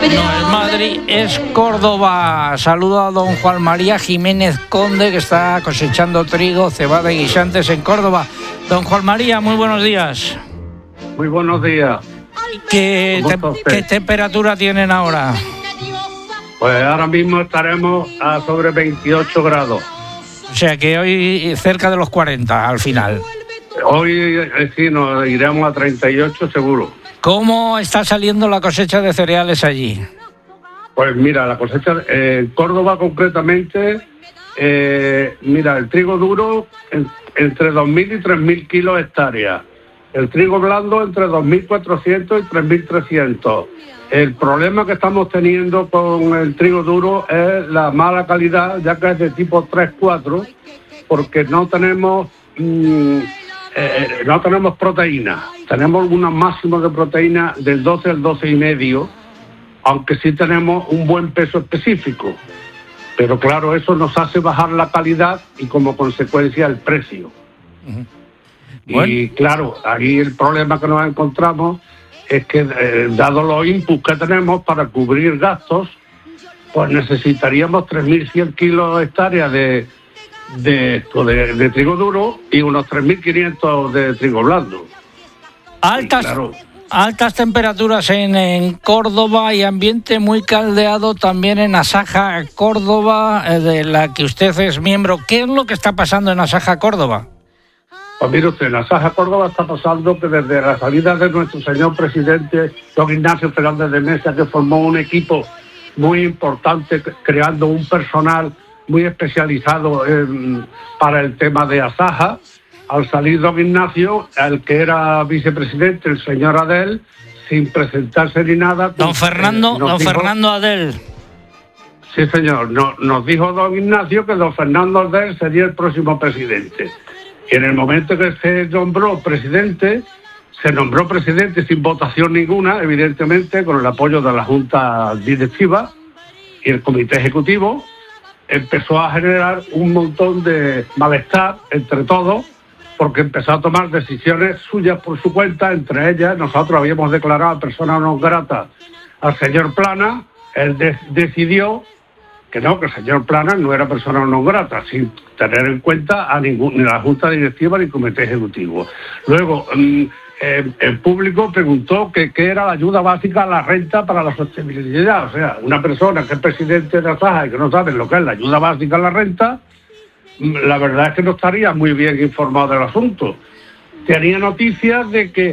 No es Madrid, es Córdoba. Saludo a don Juan María Jiménez Conde, que está cosechando trigo, cebada y guisantes en Córdoba. Don Juan María, muy buenos días. Muy buenos días. ¿Qué temperatura tienen ahora? Pues ahora mismo estaremos a sobre 28 grados. O sea que hoy cerca de los 40 al final. Hoy sí nos iremos a 38 seguro. ¿Cómo está saliendo la cosecha de cereales allí? Pues mira, la cosecha en Córdoba concretamente, mira, el trigo duro entre 2.000 y 3.000 kilos hectáreas. El trigo blando entre 2.400 y 3.300. El problema que estamos teniendo con el trigo duro es la mala calidad, ya que es de tipo 3-4, porque no tenemos proteína. Tenemos unos máximos de proteína del 12 al 12,5, aunque sí tenemos un buen peso específico. Pero claro, eso nos hace bajar la calidad y como consecuencia el precio. Uh-huh. Bueno. Y claro, ahí el problema que nos encontramos es que, dado los inputs que tenemos para cubrir gastos, pues necesitaríamos 3.100 kilos hectáreas de trigo duro y unos 3.500 de trigo blando. Altas temperaturas en Córdoba y ambiente muy caldeado también en Asaja, Córdoba, de la que usted es miembro. ¿Qué es lo que está pasando en Asaja, Córdoba? Pues mire usted, en Asaja, Córdoba está pasando que desde la salida de nuestro señor presidente, don Ignacio Fernández de Mesa, que formó un equipo muy importante, creando un personal muy especializado para el tema de Asaja. Al salir don Ignacio, el que era vicepresidente, el señor Adel, sin presentarse ni nada... Don Fernando Adel. Sí, señor. Nos dijo don Ignacio que don Fernando Adel sería el próximo presidente. Y en el momento que se nombró presidente sin votación ninguna, evidentemente, con el apoyo de la Junta Directiva y el Comité Ejecutivo, empezó a generar un montón de malestar entre todos, porque empezó a tomar decisiones suyas por su cuenta. Entre ellas, nosotros habíamos declarado persona non grata al señor Plana. Él decidió que no, que el señor Plana no era persona non grata, sin tener en cuenta ni la Junta Directiva ni el Comité Ejecutivo. Luego, el público preguntó qué era la ayuda básica a la renta para la sostenibilidad. O sea, una persona que es presidente de Asaja y que no sabe lo que es la ayuda básica a la renta, la verdad es que no estaría muy bien informado del asunto. Tenía noticias de que